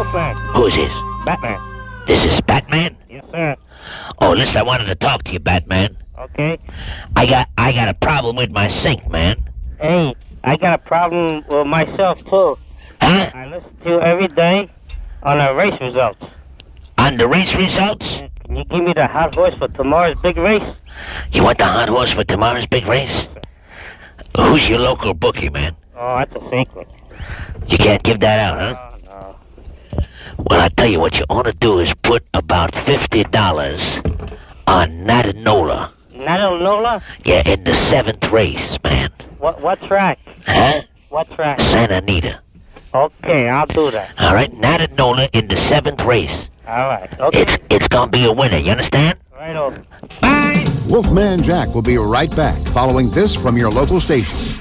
Wolfman. Who is this? Batman. This is Batman? Yes, sir. Oh, listen, I wanted to talk to you, Batman. Okay. I got a problem with my sink, man. Hey, I got a problem with myself, too. Huh? I listen to you every day on the race results. On the race results? Can you give me the hot horse for tomorrow's big race? You want the hot horse for tomorrow's big race? Who's your local bookie, man? Oh, that's a secret. You can't give that out, huh? No. Well, I tell you what you ought to do is put about $50 on Natanola. Natanola? Yeah, in the 7th race, man. What track? Huh? What track? Santa Anita. Okay, I'll do that. All right, Natanola in the 7th race. All right. Okay. It's gonna be a winner, you understand? Right over. Bye! Wolfman Jack will be right back following this from your local station.